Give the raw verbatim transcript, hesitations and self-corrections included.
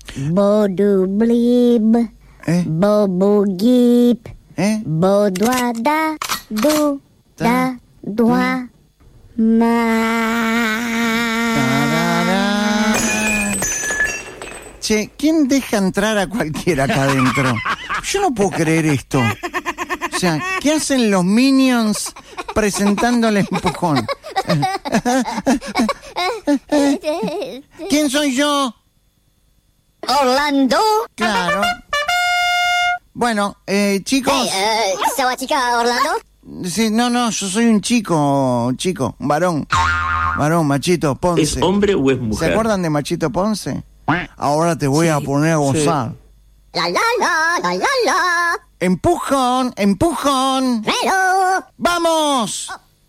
Bodublib, ¿Eh? bobugip, ¿Eh? boduada, du, da, dua, ma. Tarará. Che, ¿quién deja entrar a cualquiera acá adentro? Yo no puedo creer esto. O sea, ¿qué hacen los Minions presentándole empujón? ¿Quién soy yo? Orlando. Claro. Bueno, eh, chicos. Hey, eh, Sawatika, Orlando. Sí, no, no, yo soy un chico, chico, un varón. Varón, Machito Ponce. ¿Es hombre o es mujer? ¿Se acuerdan de Machito Ponce? Ahora te voy Sí, a poner a gozar. La la la, la la la. Empujón, empujón. Pero. ¡Vamos!